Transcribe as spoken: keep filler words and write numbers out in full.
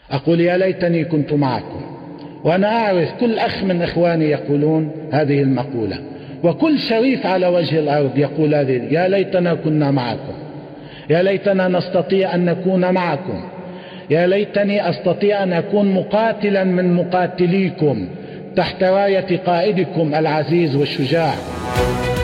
أقول يا ليتني كنت معكم. وأنا أعرف كل أخ من إخواني يقولون هذه المقولة، وكل شريف على وجه الأرض يقول هذه: يا ليتنا كنا معكم، يا ليتنا نستطيع أن نكون معكم، يا ليتني أستطيع أن أكون مقاتلا من مقاتليكم تحت راية قائدكم العزيز والشجاع.